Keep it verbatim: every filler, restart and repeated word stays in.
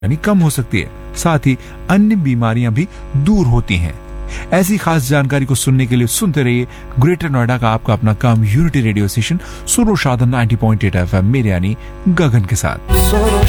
यानी कम हो सकती है। साथ ही अन्य बीमारियां भी दूर होती हैं। ऐसी खास जानकारी को सुनने के लिए सुनते रहिए ग्रेटर नोएडा का आपका अपना कम्युनिटी रेडियो स्टेशन सुनो शादा नब्बे पॉइंट आठ एफएम, मेरे यानी गगन के साथ।